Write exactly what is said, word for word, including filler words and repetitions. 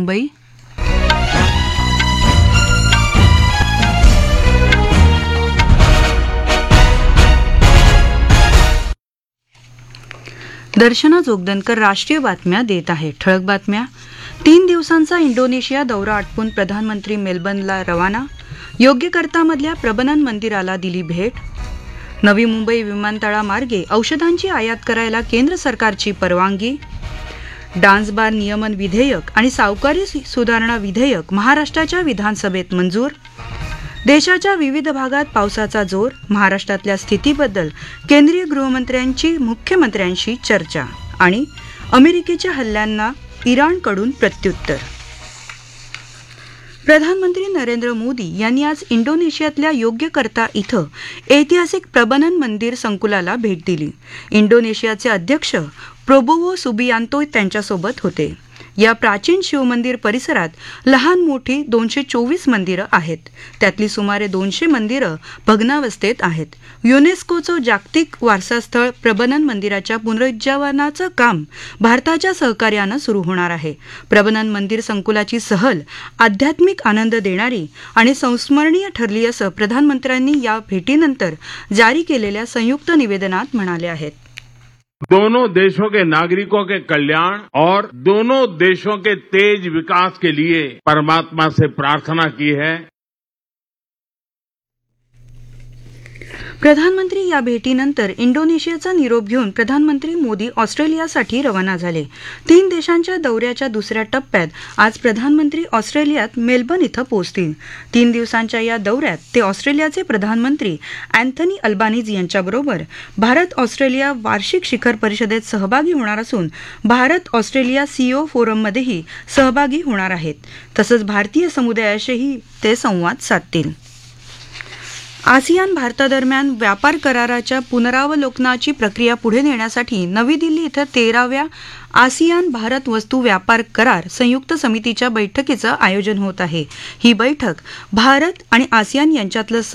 मुंबई. दर्शना जोगदनकर राष्ट्रीय बातम्या देत आहे. ठळक बातम्या. तीन दिवसांचा इंडोनेशिया दौरा आटपून प्रधानमंत्री मेलबर्नला रवाना. योग्यकर्तामधल्या प्रबनन मंदिराला दिली भेट. नवी मुंबई विमानतळामार्गे औषधांची आयात करायला केंद्र सरकारची परवानगी. डान्स बार नियमन विधेयक आणि सावकारी सुधारणा विधेयक महाराष्ट्राच्या विधानसभेत मंजूर. देशाच्या विविध भागात पावसाचा जोर. महाराष्ट्रातल्या स्थितीबद्दल केंद्रीय गृहमंत्र्यांची मुख्यमंत्र्यांशी चर्चा. आणि अमेरिकेच्या हल्ल्यांना इराणकडून प्रत्युत्तर. प्रधानमंत्री नरेंद्र मोदी यांनी आज इंडोनेशियातल्या योग्यकर्ता इथं ऐतिहासिक प्रबनन मंदिर संकुलाला भेट दिली. इंडोनेशियाचे अध्यक्ष प्रोबोवो सुबियांतो त्यांच्यासोबत होते. या प्राचीन शिवमंदिर परिसरात लहान मोठी दोनशे चोवीस मंदिरं आहेत. त्यातली सुमारे दोनशे मंदिरं भग्नावस्थेत आहेत. युनेस्कोचं जागतिक वारसास्थळ प्रबनन मंदिराच्या पुनरुज्जीवनाचं काम भारताच्या सहकार्यानं सुरू होणार आहे. प्रबनन मंदिर संकुलाची सहल आध्यात्मिक आनंद देणारी आणि संस्मरणीय ठरली असं प्रधानमंत्र्यांनी या भेटीनंतर जारी केलेल्या संयुक्त निवेदनात म्हणाले आहेत. दोनों देशों के नागरिकों के कल्याण और दोनों देशों के तेज विकास के लिए परमात्मा से प्रार्थना की है. प्रधानमंत्री या भेटीनंतर इंडोनेशियाचा निरोप घेऊन प्रधानमंत्री मोदी ऑस्ट्रेलियासाठी रवाना झाले. तीन देशांच्या दौऱ्याच्या दुसऱ्या टप्प्यात आज प्रधानमंत्री ऑस्ट्रेलियात मेलबर्न इथं पोहोचतील. तीन दिवसांच्या या दौऱ्यात ते ऑस्ट्रेलियाचे प्रधानमंत्री अँथनी अल्बानीज यांच्याबरोबर भारत ऑस्ट्रेलिया वार्षिक शिखर परिषदेत सहभागी होणार असून भारत ऑस्ट्रेलिया सीओ फोरममध्येही सहभागी होणार आहेत. तसंच भारतीय समुदायाशीही ते संवाद साधतील. आसियान भारतादरम्यान व्यापार कराराच्या पुनरावलोकनाची प्रक्रिया पुढे नेण्यासाठी नवी दिल्ली इथं तेराव्या आसियान भारत वस्तू व्यापार करार संयुक्त समितीच्या बैठकीचं आयोजन होत आहे. ही बैठक भारत आणि आसियान यांच्यातलं